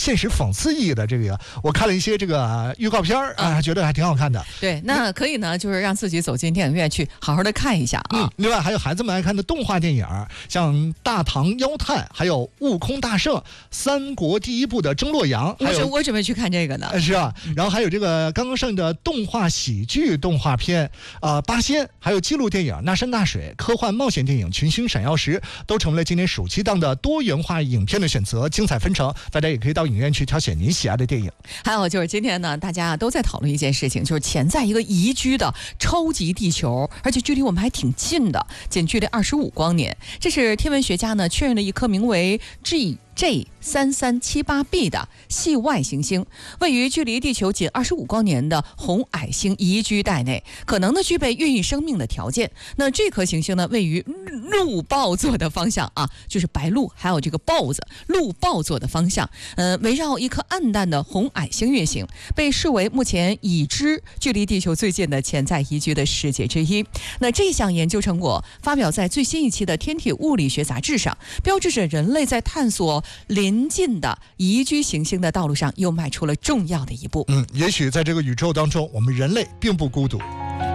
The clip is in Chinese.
现实讽刺意义的这个，我看了一些这个预告片啊，觉得还挺好看的。 对，那可以呢，就是让自己走进电影院去好好的看一下啊。 另外还有孩子们爱看的动画电影，像《大唐妖探》，还有《悟空大圣》，三国第一部的争洛阳， 我准备去看这个呢。 是啊，然后还有这个刚刚上映的动画喜剧动画片八仙，还有纪录电影《那山那水》，科幻冒险电影《群星闪耀时》，都成为了今年暑期档的多元化影片的选择，精彩纷呈。大家也可以到影院去挑选您喜爱的电影。 还有就是今天呢，大家都在讨论一件事情，就是潜在一个宜居的超级地球，而且距离我们还挺近的，仅距离25光年。这是天文学家呢确认了一颗名为 GJ3378b 的系外行星，位于距离地球仅25光年的红矮星宜居带内，可能呢具备孕育生命的条件。那这颗行星呢位于鹿豹座的方向啊，就是白鹿还有这个豹子，鹿豹座的方向，围绕一颗暗淡的红矮星运行，被视为目前已知距离地球最近的潜在宜居的世界之一。那这项研究成果发表在最新一期的《天体物理学杂志》上，标志着人类在探索临近的宜居行星的道路上又迈出了重要的一步。 也许在这个宇宙当中，我们人类并不孤独。